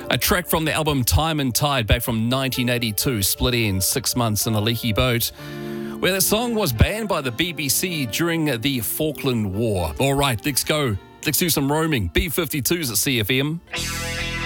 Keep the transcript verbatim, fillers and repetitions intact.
A track from the album Time and Tide back from nineteen eighty-two, split in six months in a leaky boat, where that song was banned by the B B C during the Falkland War. All right, let's go. Let's do some roaming. B fifty-twos at C F M.